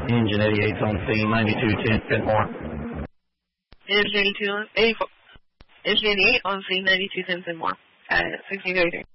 Engine 88's on scene, 92, 10 more. Engine 88 on scene, 92 cents and more. 1633.